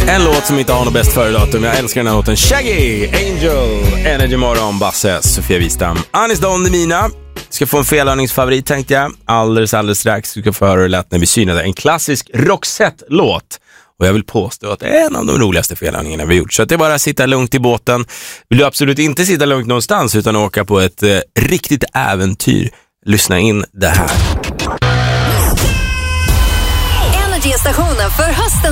En låt som inte har något bäst före-datum. Jag älskar den här låten. Shaggy, Angel, Energy Morgon, Basse, Sofia Wistam, Anis Don Demina. Ska få en felhörningsfavorit tänkte jag. Alldeles strax. Du ska få höra hur det lät när vi synade. En klassisk Roxette-låt. Och jag vill påstå att det är en av de roligaste felhörningarna vi gjort. Så att det är bara att sitta lugnt i båten. Vill du absolut inte sitta lugnt någonstans utan åka på ett riktigt äventyr. Lyssna in det här. Energy-stationen för hösten